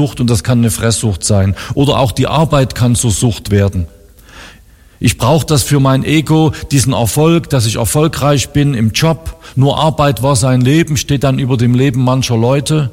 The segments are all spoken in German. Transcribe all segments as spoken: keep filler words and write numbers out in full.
Sucht und das kann eine Fresssucht sein. Oder auch die Arbeit kann zur Sucht werden. Ich brauche das für mein Ego, diesen Erfolg, dass ich erfolgreich bin im Job. Nur Arbeit war sein Leben, steht dann über dem Leben mancher Leute.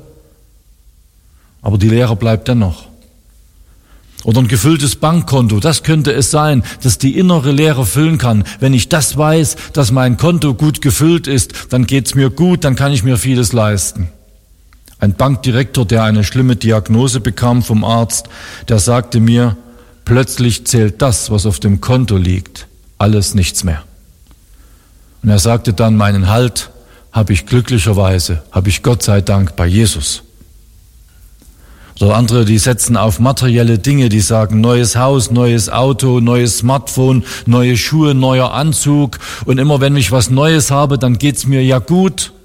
Aber die Leere bleibt dennoch. Oder ein gefülltes Bankkonto, das könnte es sein, dass die innere Leere füllen kann. Wenn ich das weiß, dass mein Konto gut gefüllt ist, dann geht's mir gut, dann kann ich mir vieles leisten. Ein Bankdirektor, der eine schlimme Diagnose bekam vom Arzt, der sagte mir, plötzlich zählt das, was auf dem Konto liegt, alles nichts mehr. Und er sagte dann, meinen Halt habe ich glücklicherweise, habe ich Gott sei Dank bei Jesus. Oder andere, die setzen auf materielle Dinge, die sagen, neues Haus, neues Auto, neues Smartphone, neue Schuhe, neuer Anzug. Und immer wenn ich was Neues habe, dann geht's mir ja gut.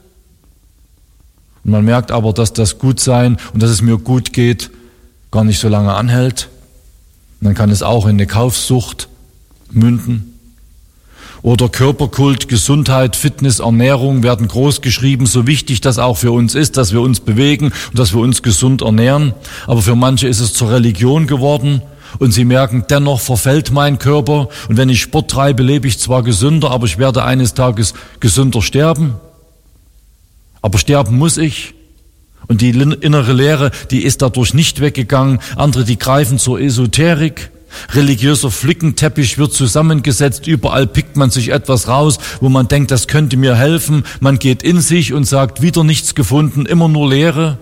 Und man merkt aber, dass das Gutsein und dass es mir gut geht, gar nicht so lange anhält. Und dann kann es auch in eine Kaufsucht münden. Oder Körperkult, Gesundheit, Fitness, Ernährung werden groß geschrieben, so wichtig das auch für uns ist, dass wir uns bewegen und dass wir uns gesund ernähren. Aber für manche ist es zur Religion geworden und sie merken, dennoch verfällt mein Körper und wenn ich Sport treibe, lebe ich zwar gesünder, aber ich werde eines Tages gesünder sterben. Aber sterben muss ich. Und die innere Leere, die ist dadurch nicht weggegangen. Andere, die greifen zur Esoterik. Religiöser Flickenteppich wird zusammengesetzt, überall pickt man sich etwas raus, wo man denkt, das könnte mir helfen. Man geht in sich und sagt, wieder nichts gefunden, immer nur Leere.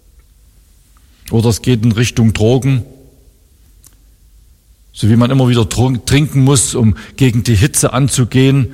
Oder es geht in Richtung Drogen, so wie man immer wieder trinken muss, um gegen die Hitze anzugehen.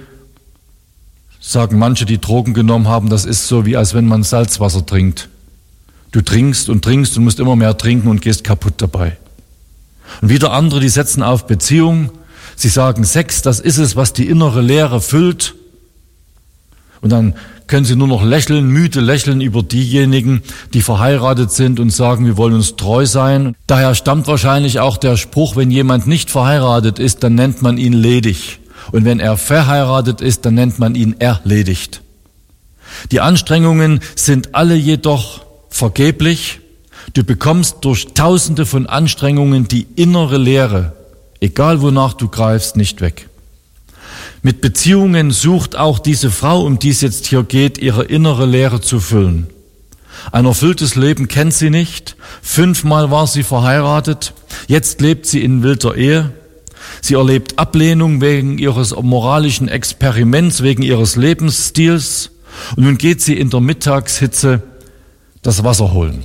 Sagen manche, die Drogen genommen haben, das ist so, wie als wenn man Salzwasser trinkt. Du trinkst und trinkst und musst immer mehr trinken und gehst kaputt dabei. Und wieder andere, die setzen auf Beziehung. Sie sagen, Sex, das ist es, was die innere Leere füllt. Und dann können sie nur noch lächeln, müde lächeln über diejenigen, die verheiratet sind und sagen, wir wollen uns treu sein. Daher stammt wahrscheinlich auch der Spruch, wenn jemand nicht verheiratet ist, dann nennt man ihn ledig. Und wenn er verheiratet ist, dann nennt man ihn erledigt. Die Anstrengungen sind alle jedoch vergeblich. Du bekommst durch Tausende von Anstrengungen die innere Leere, egal wonach du greifst, nicht weg. Mit Beziehungen sucht auch diese Frau, um die es jetzt hier geht, ihre innere Leere zu füllen. Ein erfülltes Leben kennt sie nicht. Fünfmal war sie verheiratet. Jetzt lebt sie in wilder Ehe. Sie erlebt Ablehnung wegen ihres moralischen Experiments, wegen ihres Lebensstils. Und nun geht sie in der Mittagshitze das Wasser holen.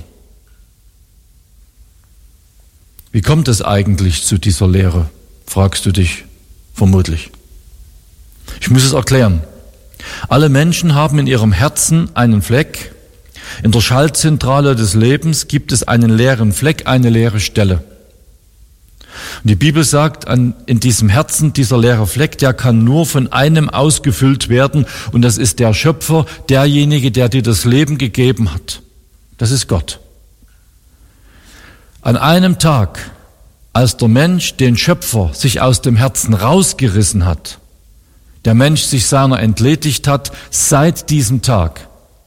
Wie kommt es eigentlich zu dieser Leere, fragst du dich vermutlich. Ich muss es erklären. Alle Menschen haben in ihrem Herzen einen Fleck. In der Schaltzentrale des Lebens gibt es einen leeren Fleck, eine leere Stelle. Und die Bibel sagt, an, in diesem Herzen, dieser leere Fleck, der kann nur von einem ausgefüllt werden. Und das ist der Schöpfer, derjenige, der dir das Leben gegeben hat. Das ist Gott. An einem Tag, als der Mensch den Schöpfer sich aus dem Herzen rausgerissen hat, der Mensch sich seiner entledigt hat, seit diesem Tag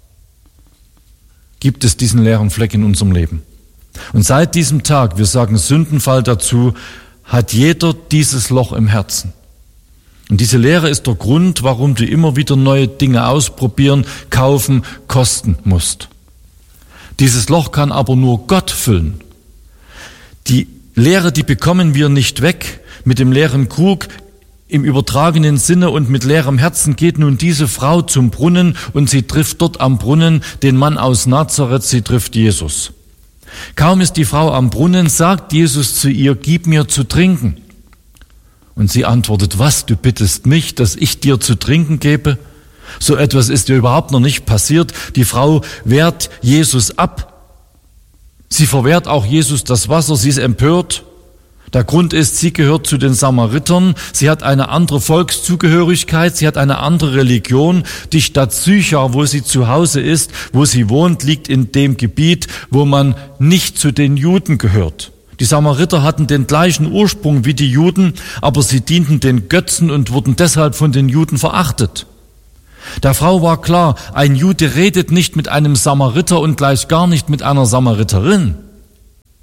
gibt es diesen leeren Fleck in unserem Leben. Und seit diesem Tag, wir sagen Sündenfall dazu, hat jeder dieses Loch im Herzen. Und diese Leere ist der Grund, warum du immer wieder neue Dinge ausprobieren, kaufen, kosten musst. Dieses Loch kann aber nur Gott füllen. Die Leere, die bekommen wir nicht weg. Mit dem leeren Krug im übertragenen Sinne und mit leerem Herzen geht nun diese Frau zum Brunnen und sie trifft dort am Brunnen den Mann aus Nazareth, sie trifft Jesus. Kaum ist die Frau am Brunnen, sagt Jesus zu ihr, gib mir zu trinken. Und sie antwortet, was, du bittest mich, dass ich dir zu trinken gebe? So etwas ist ihr überhaupt noch nicht passiert. Die Frau wehrt Jesus ab. Sie verwehrt auch Jesus das Wasser, sie ist empört. Der Grund ist, sie gehört zu den Samaritern, sie hat eine andere Volkszugehörigkeit, sie hat eine andere Religion. Die Stadt Sychar, wo sie zu Hause ist, wo sie wohnt, liegt in dem Gebiet, wo man nicht zu den Juden gehört. Die Samariter hatten den gleichen Ursprung wie die Juden, aber sie dienten den Götzen und wurden deshalb von den Juden verachtet. Der Frau war klar, ein Jude redet nicht mit einem Samariter und gleich gar nicht mit einer Samariterin.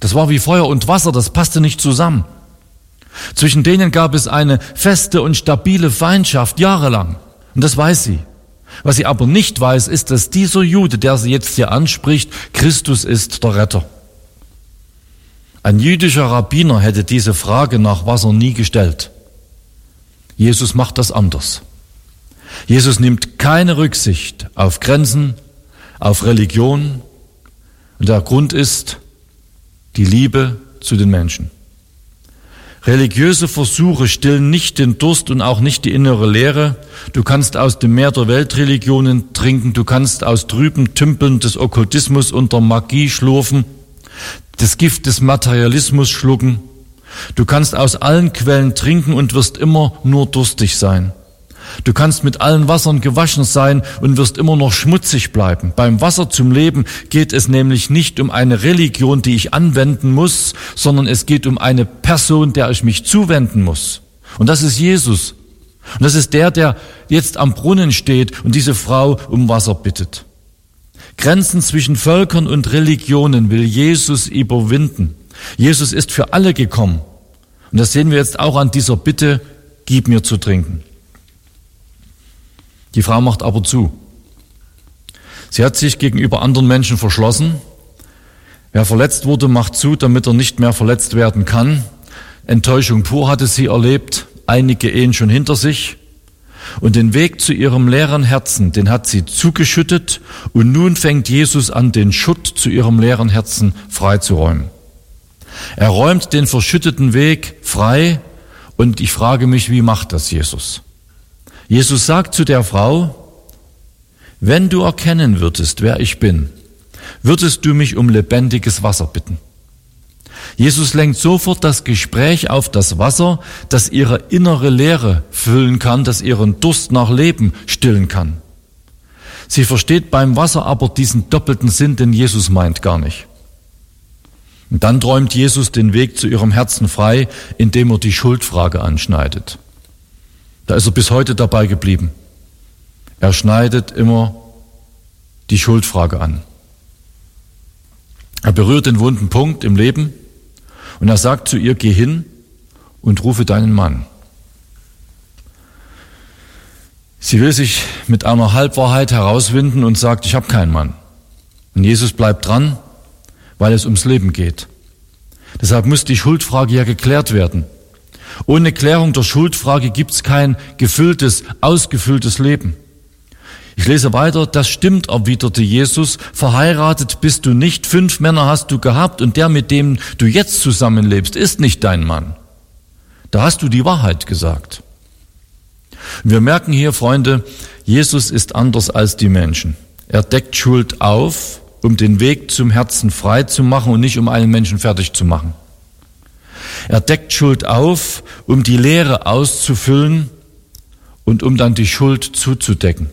Das war wie Feuer und Wasser, das passte nicht zusammen. Zwischen denen gab es eine feste und stabile Feindschaft jahrelang. Und das weiß sie. Was sie aber nicht weiß, ist, dass dieser Jude, der sie jetzt hier anspricht, Christus ist, der Retter. Ein jüdischer Rabbiner hätte diese Frage nach Wasser nie gestellt. Jesus macht das anders. Jesus nimmt keine Rücksicht auf Grenzen, auf Religion. Und der Grund ist die Liebe zu den Menschen. Religiöse Versuche stillen nicht den Durst und auch nicht die innere Leere. Du kannst aus dem Meer der Weltreligionen trinken, du kannst aus trüben Tümpeln des Okkultismus und der Magie schlürfen, das Gift des Materialismus schlucken. Du kannst aus allen Quellen trinken und wirst immer nur durstig sein. Du kannst mit allen Wassern gewaschen sein und wirst immer noch schmutzig bleiben. Beim Wasser zum Leben geht es nämlich nicht um eine Religion, die ich anwenden muss, sondern es geht um eine Person, der ich mich zuwenden muss. Und das ist Jesus. Und das ist der, der jetzt am Brunnen steht und diese Frau um Wasser bittet. Grenzen zwischen Völkern und Religionen will Jesus überwinden. Jesus ist für alle gekommen. Und das sehen wir jetzt auch an dieser Bitte, gib mir zu trinken. Die Frau macht aber zu. Sie hat sich gegenüber anderen Menschen verschlossen. Wer verletzt wurde, macht zu, damit er nicht mehr verletzt werden kann. Enttäuschung pur hatte sie erlebt, einige Ehen schon hinter sich. Und den Weg zu ihrem leeren Herzen, den hat sie zugeschüttet. Und nun fängt Jesus an, den Schutt zu ihrem leeren Herzen freizuräumen. Er räumt den verschütteten Weg frei. Und ich frage mich, wie macht das Jesus? Jesus sagt zu der Frau, wenn du erkennen würdest, wer ich bin, würdest du mich um lebendiges Wasser bitten. Jesus lenkt sofort das Gespräch auf das Wasser, das ihre innere Leere füllen kann, das ihren Durst nach Leben stillen kann. Sie versteht beim Wasser aber diesen doppelten Sinn, den Jesus meint, gar nicht. Und dann träumt Jesus den Weg zu ihrem Herzen frei, indem er die Schuldfrage anschneidet. Da ist er bis heute dabei geblieben. Er schneidet immer die Schuldfrage an. Er berührt den wunden Punkt im Leben und er sagt zu ihr, geh hin und rufe deinen Mann. Sie will sich mit einer Halbwahrheit herauswinden und sagt, ich habe keinen Mann. Und Jesus bleibt dran, weil es ums Leben geht. Deshalb muss die Schuldfrage ja geklärt werden. Ohne Klärung der Schuldfrage gibt's kein gefülltes, ausgefülltes Leben. Ich lese weiter, das stimmt, erwiderte Jesus, verheiratet bist du nicht, fünf Männer hast du gehabt und der, mit dem du jetzt zusammenlebst, ist nicht dein Mann. Da hast du die Wahrheit gesagt. Und wir merken hier, Freunde, Jesus ist anders als die Menschen. Er deckt Schuld auf, um den Weg zum Herzen frei zu machen und nicht um einen Menschen fertig zu machen. Er deckt Schuld auf, um die Leere auszufüllen und um dann die Schuld zuzudecken.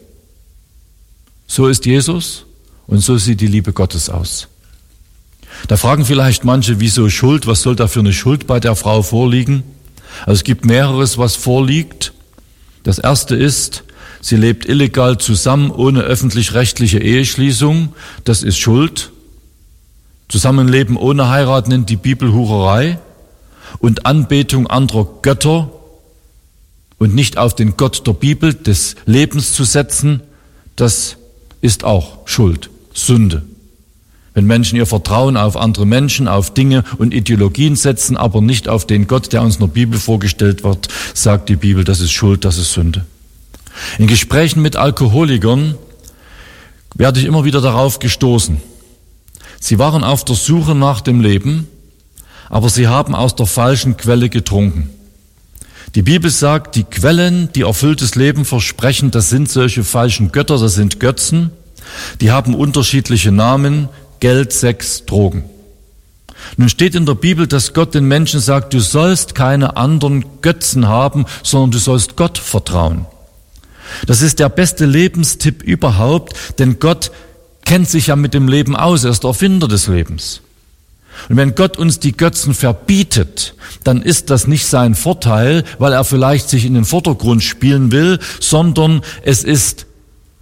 So ist Jesus und so sieht die Liebe Gottes aus. Da fragen vielleicht manche, wieso Schuld? Was soll da für eine Schuld bei der Frau vorliegen? Also es gibt mehreres, was vorliegt. Das erste ist, sie lebt illegal zusammen ohne öffentlich-rechtliche Eheschließung. Das ist Schuld. Zusammenleben ohne Heirat nennt die Bibel Hurerei. Und Anbetung anderer Götter und nicht auf den Gott der Bibel, des Lebens zu setzen, das ist auch Schuld, Sünde. Wenn Menschen ihr Vertrauen auf andere Menschen, auf Dinge und Ideologien setzen, aber nicht auf den Gott, der uns in der Bibel vorgestellt wird, sagt die Bibel, das ist Schuld, das ist Sünde. In Gesprächen mit Alkoholikern werde ich immer wieder darauf gestoßen. Sie waren auf der Suche nach dem Leben, aber sie haben aus der falschen Quelle getrunken. Die Bibel sagt, die Quellen, die erfülltes Leben versprechen, das sind solche falschen Götter, das sind Götzen. Die haben unterschiedliche Namen, Geld, Sex, Drogen. Nun steht in der Bibel, dass Gott den Menschen sagt, du sollst keine anderen Götzen haben, sondern du sollst Gott vertrauen. Das ist der beste Lebenstipp überhaupt, denn Gott kennt sich ja mit dem Leben aus, er ist der Erfinder des Lebens. Und wenn Gott uns die Götzen verbietet, dann ist das nicht sein Vorteil, weil er vielleicht sich in den Vordergrund spielen will, sondern es ist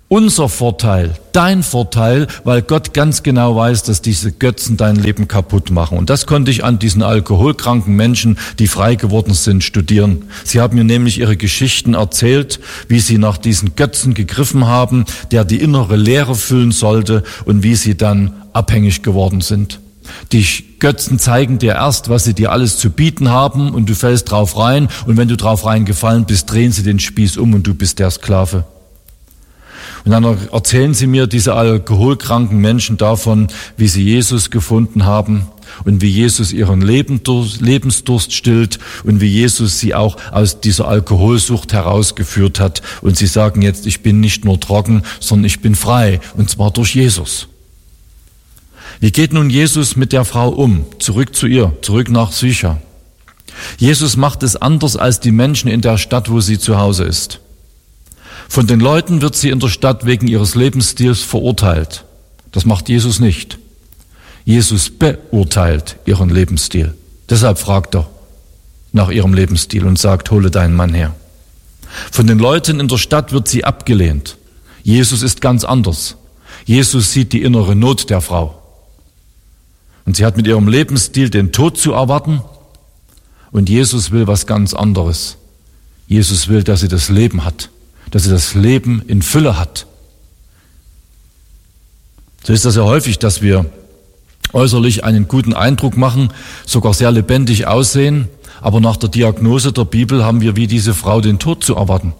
Unser Vorteil, dein Vorteil, weil Gott ganz genau weiß, dass diese Götzen dein Leben kaputt machen. Und das konnte ich an diesen alkoholkranken Menschen, die frei geworden sind, studieren. Sie haben mir nämlich ihre Geschichten erzählt, wie sie nach diesen Götzen gegriffen haben, der die innere Leere füllen sollte und wie sie dann abhängig geworden sind. Die Götzen zeigen dir erst, was sie dir alles zu bieten haben und du fällst drauf rein und wenn du drauf reingefallen bist, drehen sie den Spieß um und du bist der Sklave. Und dann erzählen sie mir, diese alkoholkranken Menschen, davon, wie sie Jesus gefunden haben und wie Jesus ihren Lebensdurst stillt und wie Jesus sie auch aus dieser Alkoholsucht herausgeführt hat. Und sie sagen jetzt, ich bin nicht nur trocken, sondern ich bin frei, und zwar durch Jesus. Wie geht nun Jesus mit der Frau um? Zurück zu ihr, zurück nach Sychar. Jesus macht es anders als die Menschen in der Stadt, wo sie zu Hause ist. Von den Leuten wird sie in der Stadt wegen ihres Lebensstils verurteilt. Das macht Jesus nicht. Jesus beurteilt ihren Lebensstil. Deshalb fragt er nach ihrem Lebensstil und sagt, hole deinen Mann her. Von den Leuten in der Stadt wird sie abgelehnt. Jesus ist ganz anders. Jesus sieht die innere Not der Frau. Und sie hat mit ihrem Lebensstil den Tod zu erwarten. Und Jesus will was ganz anderes. Jesus will, dass sie das Leben hat. Dass sie das Leben in Fülle hat. So ist das ja häufig, dass wir äußerlich einen guten Eindruck machen, sogar sehr lebendig aussehen, aber nach der Diagnose der Bibel haben wir wie diese Frau den Tod zu erwarten.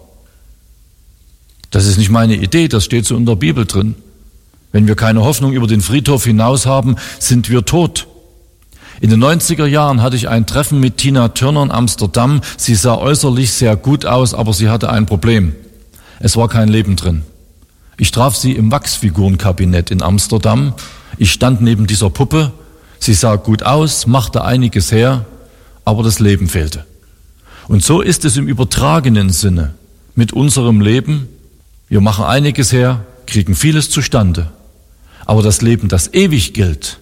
Das ist nicht meine Idee, das steht so in der Bibel drin. Wenn wir keine Hoffnung über den Friedhof hinaus haben, sind wir tot. In den neunziger Jahren hatte ich ein Treffen mit Tina Turner in Amsterdam. Sie sah äußerlich sehr gut aus, aber sie hatte ein Problem. Es war kein Leben drin. Ich traf sie im Wachsfigurenkabinett in Amsterdam. Ich stand neben dieser Puppe. Sie sah gut aus, machte einiges her, aber das Leben fehlte. Und so ist es im übertragenen Sinne mit unserem Leben. Wir machen einiges her, kriegen vieles zustande. Aber das Leben, das ewig gilt,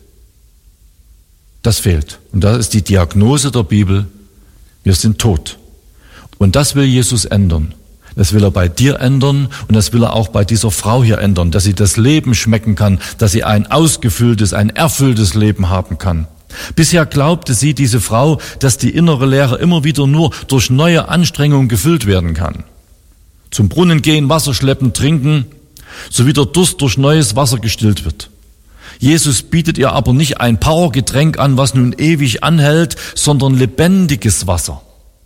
das fehlt. Und das ist die Diagnose der Bibel. Wir sind tot. Und das will Jesus ändern. Das will er bei dir ändern und das will er auch bei dieser Frau hier ändern, dass sie das Leben schmecken kann, dass sie ein ausgefülltes, ein erfülltes Leben haben kann. Bisher glaubte sie, diese Frau, dass die innere Leere immer wieder nur durch neue Anstrengungen gefüllt werden kann. Zum Brunnen gehen, Wasser schleppen, trinken, so wie der Durst durch neues Wasser gestillt wird. Jesus bietet ihr aber nicht ein Powergetränk an, was nun ewig anhält, sondern lebendiges Wasser.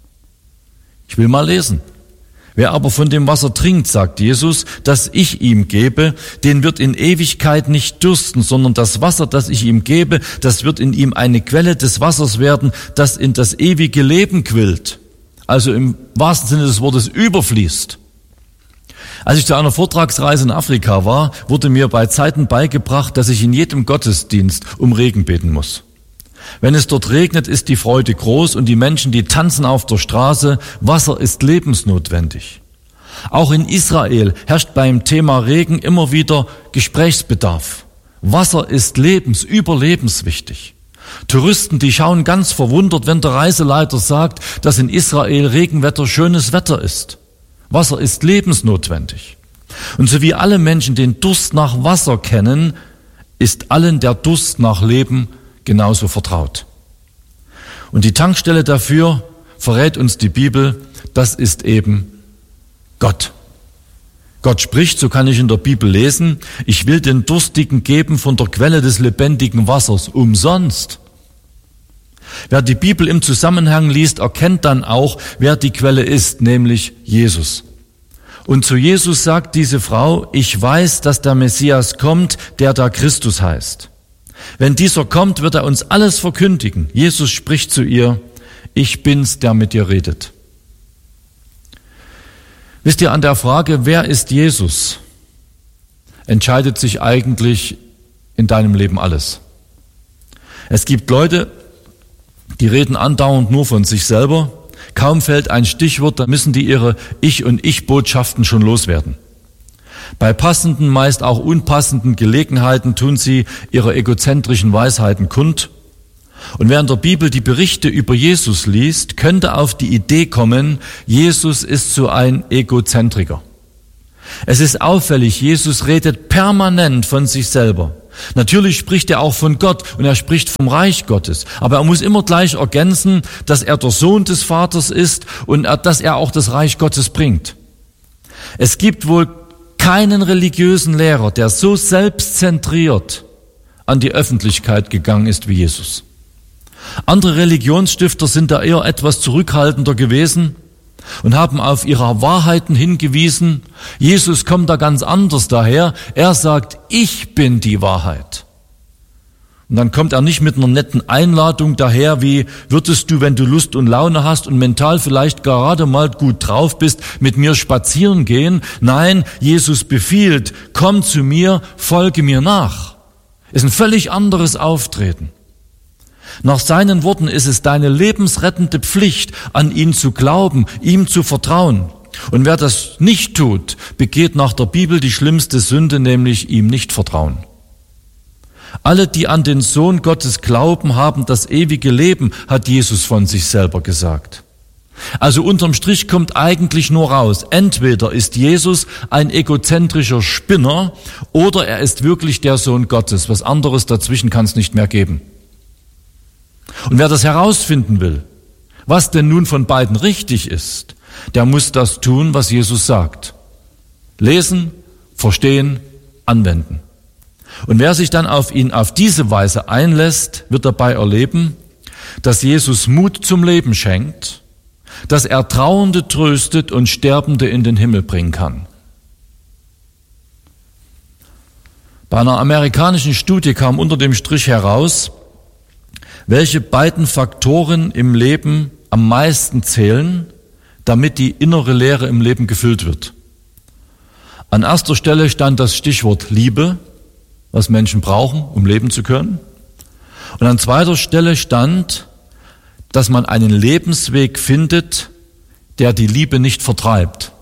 Ich will mal lesen. Wer aber von dem Wasser trinkt, sagt Jesus, das ich ihm gebe, den wird in Ewigkeit nicht dürsten, sondern das Wasser, das ich ihm gebe, das wird in ihm eine Quelle des Wassers werden, das in das ewige Leben quillt. Also im wahrsten Sinne des Wortes überfließt. Als ich zu einer Vortragsreise in Afrika war, wurde mir bei Zeiten beigebracht, dass ich in jedem Gottesdienst um Regen beten muss. Wenn es dort regnet, ist die Freude groß und die Menschen, die tanzen auf der Straße. Wasser ist lebensnotwendig. Auch in Israel herrscht beim Thema Regen immer wieder Gesprächsbedarf. Wasser ist lebens-, überlebenswichtig. Touristen, die schauen ganz verwundert, wenn der Reiseleiter sagt, dass in Israel Regenwetter schönes Wetter ist. Wasser ist lebensnotwendig. Und so wie alle Menschen den Durst nach Wasser kennen, ist allen der Durst nach Leben genauso vertraut. Und die Tankstelle dafür, verrät uns die Bibel, das ist eben Gott. Gott spricht, so kann ich in der Bibel lesen, ich will den Durstigen geben von der Quelle des lebendigen Wassers, umsonst. Wer die Bibel im Zusammenhang liest, erkennt dann auch, wer die Quelle ist, nämlich Jesus. Und zu Jesus sagt diese Frau, ich weiß, dass der Messias kommt, der da Christus heißt. Wenn dieser kommt, wird er uns alles verkündigen. Jesus spricht zu ihr, ich bin's, der mit dir redet. Wisst ihr, an der Frage, wer ist Jesus, entscheidet sich eigentlich in deinem Leben alles. Es gibt Leute, die reden andauernd nur von sich selber. Kaum fällt ein Stichwort, dann müssen die ihre Ich- und Ich-Botschaften schon loswerden. Bei passenden, meist auch unpassenden Gelegenheiten tun sie ihre egozentrischen Weisheiten kund. Und wer in der Bibel die Berichte über Jesus liest, könnte auf die Idee kommen, Jesus ist so ein Egozentriker. Es ist auffällig, Jesus redet permanent von sich selber. Natürlich spricht er auch von Gott und er spricht vom Reich Gottes. Aber er muss immer gleich ergänzen, dass er der Sohn des Vaters ist und dass er auch das Reich Gottes bringt. Es gibt wohl keinen religiösen Lehrer, der so selbstzentriert an die Öffentlichkeit gegangen ist wie Jesus. Andere Religionsstifter sind da eher etwas zurückhaltender gewesen und haben auf ihre Wahrheiten hingewiesen. Jesus kommt da ganz anders daher. Er sagt, ich bin die Wahrheit. Und dann kommt er nicht mit einer netten Einladung daher, wie würdest du, wenn du Lust und Laune hast und mental vielleicht gerade mal gut drauf bist, mit mir spazieren gehen. Nein, Jesus befiehlt, komm zu mir, folge mir nach. Ist ein völlig anderes Auftreten. Nach seinen Worten ist es deine lebensrettende Pflicht, an ihn zu glauben, ihm zu vertrauen. Und wer das nicht tut, begeht nach der Bibel die schlimmste Sünde, nämlich ihm nicht vertrauen. Alle, die an den Sohn Gottes glauben, haben das ewige Leben, hat Jesus von sich selber gesagt. Also unterm Strich kommt eigentlich nur raus, entweder ist Jesus ein egozentrischer Spinner oder er ist wirklich der Sohn Gottes. Was anderes dazwischen kann es nicht mehr geben. Und wer das herausfinden will, was denn nun von beiden richtig ist, der muss das tun, was Jesus sagt. Lesen, verstehen, anwenden. Und wer sich dann auf ihn auf diese Weise einlässt, wird dabei erleben, dass Jesus Mut zum Leben schenkt, dass er Trauernde tröstet und Sterbende in den Himmel bringen kann. Bei einer amerikanischen Studie kam unter dem Strich heraus, welche beiden Faktoren im Leben am meisten zählen, damit die innere Leere im Leben gefüllt wird. An erster Stelle stand das Stichwort Liebe, was Menschen brauchen, um leben zu können. Und an zweiter Stelle stand, dass man einen Lebensweg findet, der die Liebe nicht vertreibt.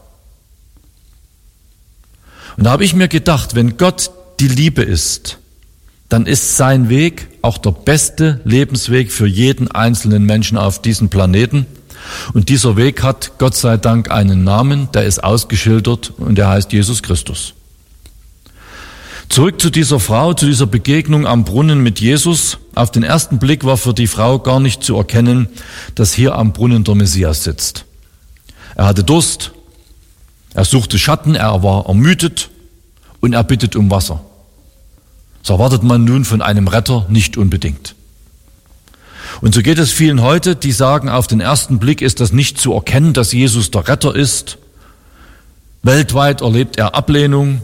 Und da habe ich mir gedacht, wenn Gott die Liebe ist, dann ist sein Weg auch der beste Lebensweg für jeden einzelnen Menschen auf diesem Planeten. Und dieser Weg hat Gott sei Dank einen Namen, der ist ausgeschildert und der heißt Jesus Christus. Zurück zu dieser Frau, zu dieser Begegnung am Brunnen mit Jesus. Auf den ersten Blick war für die Frau gar nicht zu erkennen, dass hier am Brunnen der Messias sitzt. Er hatte Durst, er suchte Schatten, er war ermüdet und er bittet um Wasser. Das erwartet man nun von einem Retter nicht unbedingt. Und so geht es vielen heute, die sagen, auf den ersten Blick ist das nicht zu erkennen, dass Jesus der Retter ist. Weltweit erlebt er Ablehnung.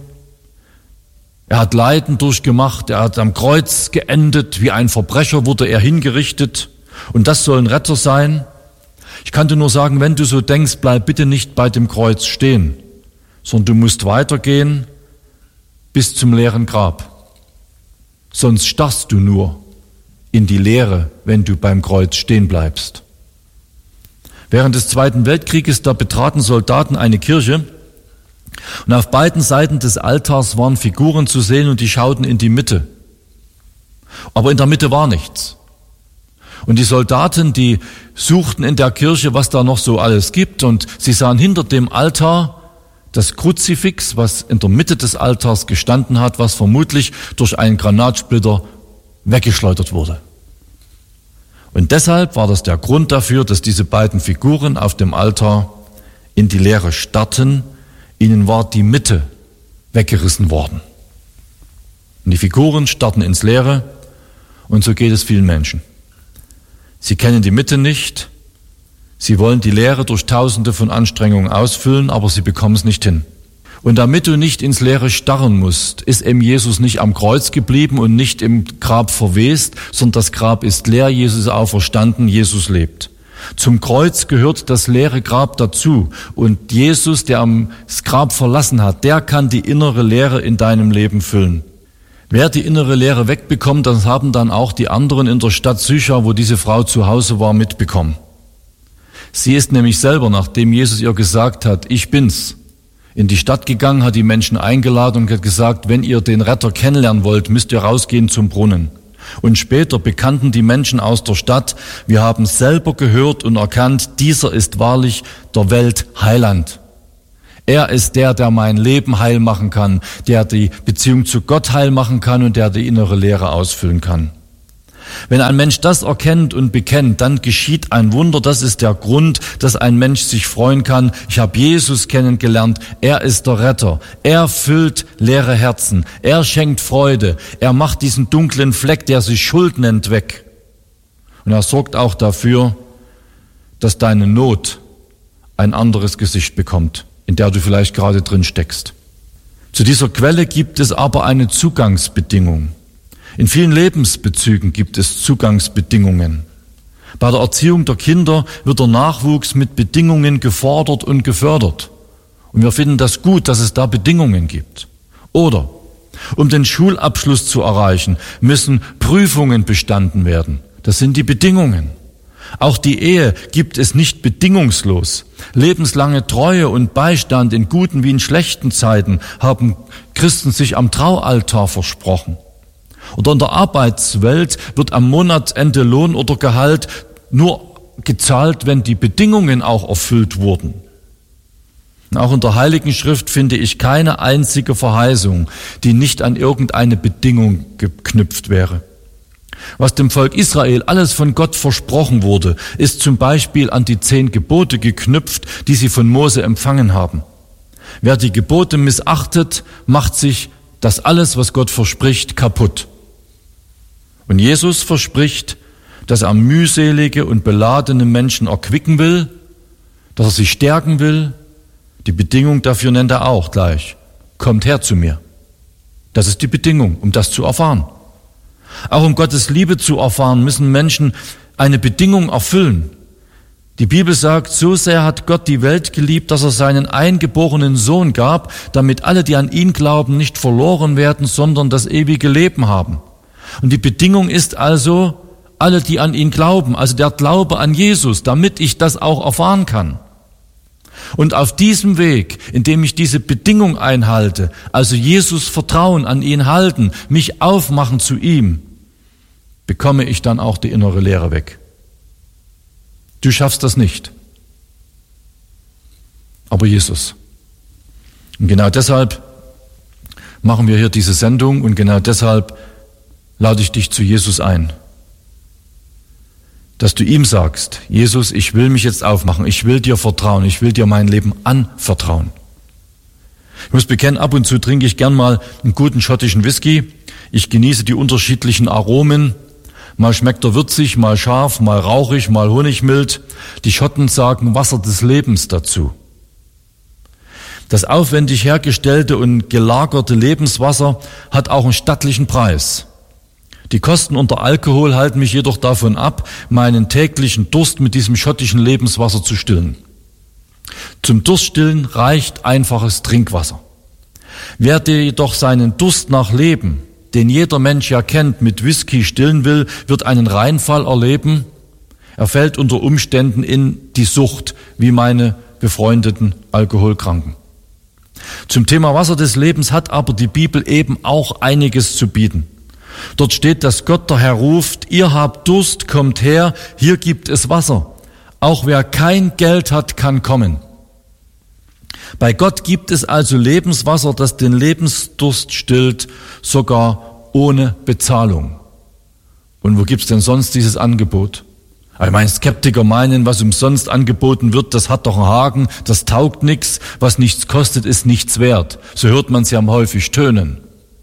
Er hat Leiden durchgemacht, er hat am Kreuz geendet, wie ein Verbrecher wurde er hingerichtet. Und das soll ein Retter sein? Ich kann dir nur sagen, wenn du so denkst, bleib bitte nicht bei dem Kreuz stehen, sondern du musst weitergehen bis zum leeren Grab. Sonst starrst du nur in die Leere, wenn du beim Kreuz stehen bleibst. Während des Zweiten Weltkrieges, da betraten Soldaten eine Kirche und auf beiden Seiten des Altars waren Figuren zu sehen und die schauten in die Mitte. Aber in der Mitte war nichts. Und die Soldaten, die suchten in der Kirche, was da noch so alles gibt, und sie sahen hinter dem Altar das Kruzifix, was in der Mitte des Altars gestanden hat, was vermutlich durch einen Granatsplitter weggeschleudert wurde. Und deshalb war das der Grund dafür, dass diese beiden Figuren auf dem Altar in die Leere starrten. Ihnen war die Mitte weggerissen worden. Und die Figuren starrten ins Leere und so geht es vielen Menschen. Sie kennen die Mitte nicht. Sie wollen die Leere durch Tausende von Anstrengungen ausfüllen, aber sie bekommen es nicht hin. Und damit du nicht ins Leere starren musst, ist eben Jesus nicht am Kreuz geblieben und nicht im Grab verwest, sondern das Grab ist leer, Jesus ist auferstanden, Jesus lebt. Zum Kreuz gehört das leere Grab dazu. Und Jesus, der das Grab verlassen hat, der kann die innere Leere in deinem Leben füllen. Wer die innere Leere wegbekommt, das haben dann auch die anderen in der Stadt Sychar, wo diese Frau zu Hause war, mitbekommen. Sie ist nämlich selber, nachdem Jesus ihr gesagt hat, ich bin's, in die Stadt gegangen, hat die Menschen eingeladen und hat gesagt, wenn ihr den Retter kennenlernen wollt, müsst ihr rausgehen zum Brunnen. Und später bekannten die Menschen aus der Stadt, wir haben selber gehört und erkannt, dieser ist wahrlich der Welt Heiland. Er ist der, der mein Leben heil machen kann, der die Beziehung zu Gott heil machen kann und der die innere Leere ausfüllen kann. Wenn ein Mensch das erkennt und bekennt, dann geschieht ein Wunder. Das ist der Grund, dass ein Mensch sich freuen kann. Ich habe Jesus kennengelernt. Er ist der Retter. Er füllt leere Herzen. Er schenkt Freude. Er macht diesen dunklen Fleck, der sich Schuld nennt, weg. Und er sorgt auch dafür, dass deine Not ein anderes Gesicht bekommt, in der du vielleicht gerade drin steckst. Zu dieser Quelle gibt es aber eine Zugangsbedingung. In vielen Lebensbezügen gibt es Zugangsbedingungen. Bei der Erziehung der Kinder wird der Nachwuchs mit Bedingungen gefordert und gefördert. Und wir finden das gut, dass es da Bedingungen gibt. Oder, um den Schulabschluss zu erreichen, müssen Prüfungen bestanden werden. Das sind die Bedingungen. Auch die Ehe gibt es nicht bedingungslos. Lebenslange Treue und Beistand in guten wie in schlechten Zeiten haben Christen sich am Traualtar versprochen. Oder in der Arbeitswelt wird am Monatsende Lohn oder Gehalt nur gezahlt, wenn die Bedingungen auch erfüllt wurden. Und auch in der Heiligen Schrift finde ich keine einzige Verheißung, die nicht an irgendeine Bedingung geknüpft wäre. Was dem Volk Israel alles von Gott versprochen wurde, ist zum Beispiel an die zehn Gebote geknüpft, die sie von Mose empfangen haben. Wer die Gebote missachtet, macht sich das alles, was Gott verspricht, kaputt. Und Jesus verspricht, dass er mühselige und beladene Menschen erquicken will, dass er sie stärken will. Die Bedingung dafür nennt er auch gleich. Kommt her zu mir. Das ist die Bedingung, um das zu erfahren. Auch um Gottes Liebe zu erfahren, müssen Menschen eine Bedingung erfüllen. Die Bibel sagt, so sehr hat Gott die Welt geliebt, dass er seinen eingeborenen Sohn gab, damit alle, die an ihn glauben, nicht verloren werden, sondern das ewige Leben haben. Und die Bedingung ist also, alle, die an ihn glauben, also der Glaube an Jesus, damit ich das auch erfahren kann. Und auf diesem Weg, indem ich diese Bedingung einhalte, also Jesus Vertrauen an ihn halten, mich aufmachen zu ihm, bekomme ich dann auch die innere Leere weg. Du schaffst das nicht. Aber Jesus. Und genau deshalb machen wir hier diese Sendung und genau deshalb lade ich dich zu Jesus ein. Dass du ihm sagst, Jesus, ich will mich jetzt aufmachen, ich will dir vertrauen, ich will dir mein Leben anvertrauen. Ich muss bekennen, ab und zu trinke ich gern mal einen guten schottischen Whisky. Ich genieße die unterschiedlichen Aromen. Mal schmeckt er würzig, mal scharf, mal rauchig, mal honigmild. Die Schotten sagen Wasser des Lebens dazu. Das aufwendig hergestellte und gelagerte Lebenswasser hat auch einen stattlichen Preis. Die Kosten unter Alkohol halten mich jedoch davon ab, meinen täglichen Durst mit diesem schottischen Lebenswasser zu stillen. Zum Durststillen reicht einfaches Trinkwasser. Wer dir jedoch seinen Durst nach Leben, den jeder Mensch ja kennt, mit Whisky stillen will, wird einen Reinfall erleben. Er fällt unter Umständen in die Sucht, wie meine befreundeten Alkoholkranken. Zum Thema Wasser des Lebens hat aber die Bibel eben auch einiges zu bieten. Dort steht, dass Gott der Herr ruft, ihr habt Durst, kommt her, hier gibt es Wasser. Auch wer kein Geld hat, kann kommen. Bei Gott gibt es also Lebenswasser, das den Lebensdurst stillt, sogar ohne Bezahlung. Und wo gibt's denn sonst dieses Angebot? Ich meine, Skeptiker meinen, was umsonst angeboten wird, das hat doch einen Haken, das taugt nichts, was nichts kostet, ist nichts wert. So hört man es ja häufig tönen.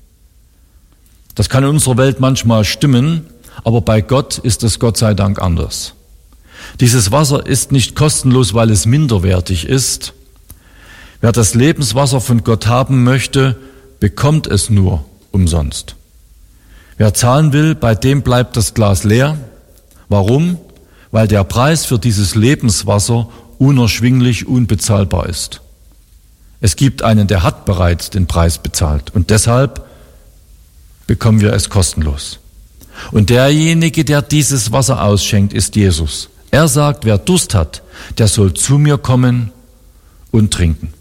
Das kann in unserer Welt manchmal stimmen, aber bei Gott ist es Gott sei Dank anders. Dieses Wasser ist nicht kostenlos, weil es minderwertig ist. Wer das Lebenswasser von Gott haben möchte, bekommt es nur umsonst. Wer zahlen will, bei dem bleibt das Glas leer. Warum? Weil der Preis für dieses Lebenswasser unerschwinglich, unbezahlbar ist. Es gibt einen, der hat bereits den Preis bezahlt und deshalb bekommen wir es kostenlos. Und derjenige, der dieses Wasser ausschenkt, ist Jesus. Er sagt, wer Durst hat, der soll zu mir kommen und trinken.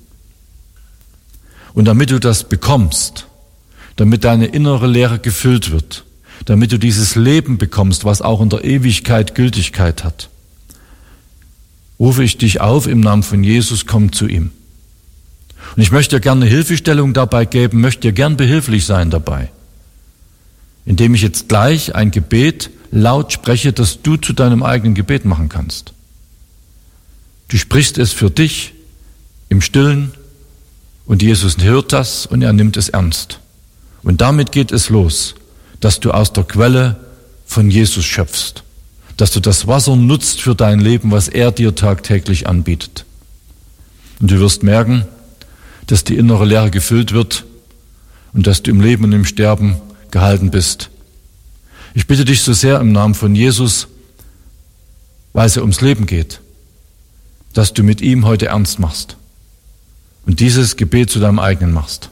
Und damit du das bekommst, damit deine innere Leere gefüllt wird, damit du dieses Leben bekommst, was auch in der Ewigkeit Gültigkeit hat, rufe ich dich auf im Namen von Jesus, komm zu ihm. Und ich möchte dir gerne eine Hilfestellung dabei geben, möchte dir gern behilflich sein dabei, indem ich jetzt gleich ein Gebet laut spreche, das du zu deinem eigenen Gebet machen kannst. Du sprichst es für dich im Stillen und Jesus hört das und er nimmt es ernst. Und damit geht es los, dass du aus der Quelle von Jesus schöpfst, dass du das Wasser nutzt für dein Leben, was er dir tagtäglich anbietet. Und du wirst merken, dass die innere Leere gefüllt wird und dass du im Leben und im Sterben gehalten bist. Ich bitte dich so sehr im Namen von Jesus, weil es ja ums Leben geht, dass du mit ihm heute ernst machst und dieses Gebet zu deinem eigenen machst.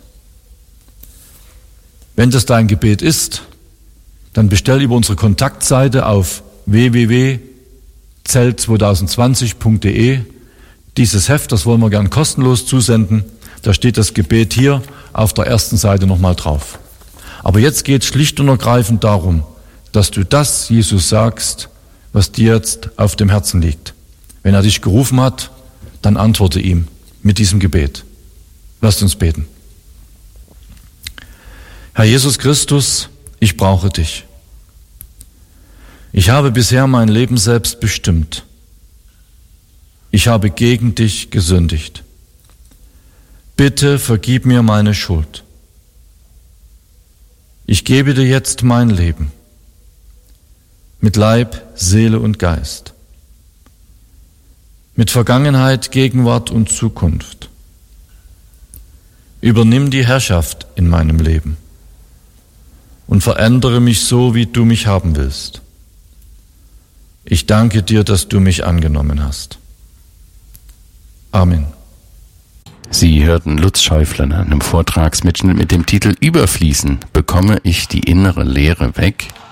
Wenn das dein Gebet ist, dann bestell über unsere Kontaktseite auf w w w punkt zelt zwanzig zwanzig punkt d e dieses Heft, das wollen wir gern kostenlos zusenden. Da steht das Gebet hier auf der ersten Seite nochmal drauf. Aber jetzt geht es schlicht und ergreifend darum, dass du das Jesus sagst, was dir jetzt auf dem Herzen liegt. Wenn er dich gerufen hat, dann antworte ihm mit diesem Gebet. Lasst uns beten. Herr Jesus Christus, ich brauche dich. Ich habe bisher mein Leben selbst bestimmt. Ich habe gegen dich gesündigt. Bitte vergib mir meine Schuld. Ich gebe dir jetzt mein Leben mit Leib, Seele und Geist, mit Vergangenheit, Gegenwart und Zukunft. Übernimm die Herrschaft in meinem Leben und verändere mich so, wie du mich haben willst. Ich danke dir, dass du mich angenommen hast. Amen. Sie hörten Lutz Schäufler in einem Vortragsmitschnitt mit dem Titel Überfließen, bekomme ich die innere Leere weg?